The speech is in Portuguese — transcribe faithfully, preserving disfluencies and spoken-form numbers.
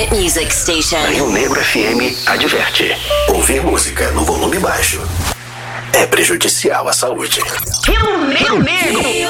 hit music station. Rio Negro F M adverte: ouvir música no volume baixo é prejudicial à saúde. Rio Negro.